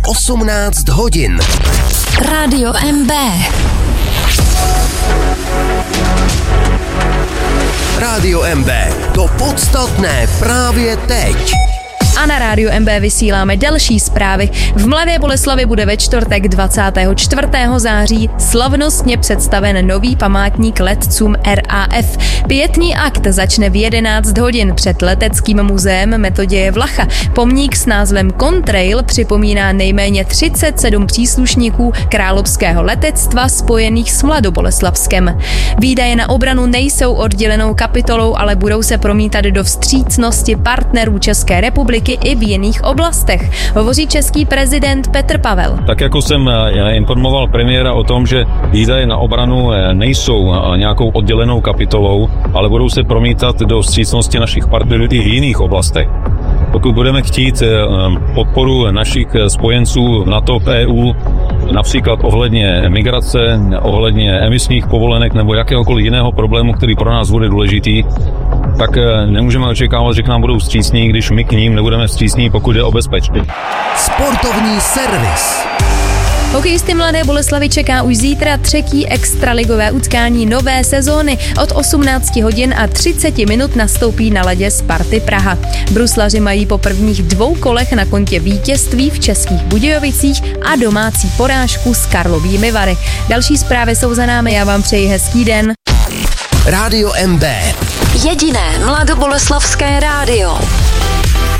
18 hodin. Rádio MB. Rádio MB. To podstatné právě teď. A na Rádiu MB vysíláme další zprávy. V Mladé Boleslavi bude ve čtvrtek 24. září slavnostně představen nový památník letcům RAF. Pietní akt začne v 11 hodin před Leteckým muzeem Metoděje Vlacha. Pomník s názvem Contrail připomíná nejméně 37 příslušníků královského letectva spojených s Mladoboleslavskem. Výdaje na obranu nejsou oddělenou kapitolou, ale budou se promítat do vstřícnosti partnerů České republiky i v jiných oblastech, hovoří český prezident Petr Pavel. Tak jako jsem informoval premiéra o tom, že výdaje na obranu nejsou nějakou oddělenou kapitolou, ale budou se promítat do vstřícnosti našich partnerů i v jiných oblastech. Pokud budeme chtít podporu našich spojenců v NATO, v EU, například ohledně migrace, ohledně emisních povolenek nebo jakéhokoliv jiného problému, který pro nás bude důležitý, tak nemůžeme očekávat, že k nám budou vstřícní, když my k ním nebudeme vstřícní, pokud je o bezpečí. Sportovní servis. Hokejisty Mladé Boleslavy čeká už zítra třetí extraligové utkání nové sezóny. Od 18 hodin a 30 minut nastoupí na ledě Sparty Praha. Bruslaři mají po prvních 2 kolech na kontě vítězství v Českých Budějovicích a domácí porážku s Karlovými Vary. Další zprávy jsou za námi, já vám přeji hezký den. Rádio MB. Jediné mladoboleslavské rádio.